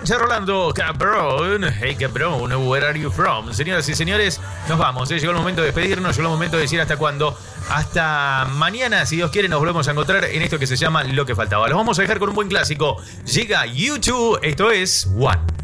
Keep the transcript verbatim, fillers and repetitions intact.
Pancha Rolando, cabrón. Hey, cabrón, where are you from? Señoras y señores, nos vamos. ¿eh? Llegó el momento de despedirnos, llegó el momento de decir hasta cuándo. Hasta mañana, si Dios quiere, nos volvemos a encontrar en esto que se llama Lo que Faltaba. Los vamos a dejar con un buen clásico. Llega YouTube, esto es One.